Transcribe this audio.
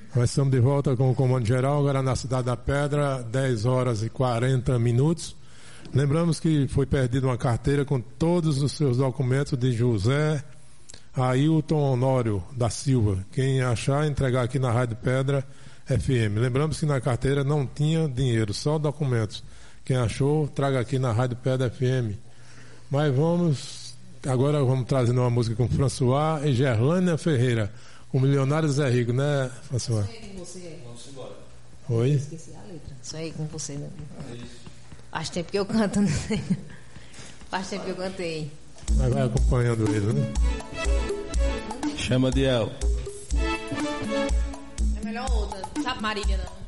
Nós estamos de volta com o Comando Geral, agora na Cidade da Pedra, 10 horas e 40 minutos. Lembramos que foi perdida uma carteira com todos os seus documentos de José Ailton Honório da Silva. Quem achar, entregar aqui na Rádio Pedra FM. Lembramos que na carteira não tinha dinheiro, só documentos. Quem achou, traga aqui na Rádio Pedra FM. Mas agora vamos trazendo uma música com François e Gerlânia Ferreira. O Milionário Zé Rico, né, François? Sonhei com você. Vamos embora. Oi? Esqueci a letra. Sonhei com você, né? Faz tempo que eu canto, né? Faz tempo que eu cantei. Mas vai acompanhando ele, né? Chama de El. É melhor outra. Sabe Marília, não?